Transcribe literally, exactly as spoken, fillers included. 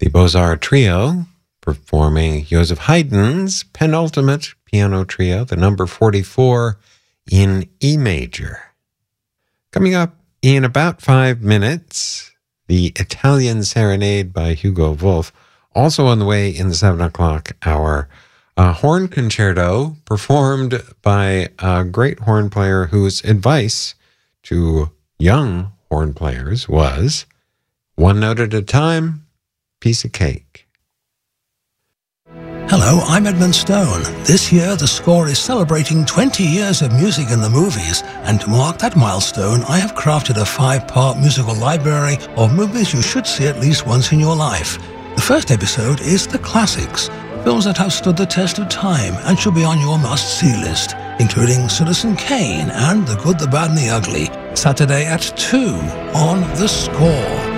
The Beaux-Arts Trio performing Joseph Haydn's penultimate piano trio, the number forty-four in E major. Coming up in about five minutes, the Italian Serenade by Hugo Wolf. Also on the way in the seven o'clock hour, a horn concerto performed by a great horn player whose advice to young horn players was one note at a time, piece of cake. Hello, I'm Edmund Stone. This year, the score is celebrating twenty years of music in the movies, and to mark that milestone, I have crafted a five-part musical library of movies you should see at least once in your life. The first episode is The Classics, films that have stood the test of time and should be on your must-see list, including Citizen Kane and The Good, the Bad and the Ugly, Saturday at two on The Score.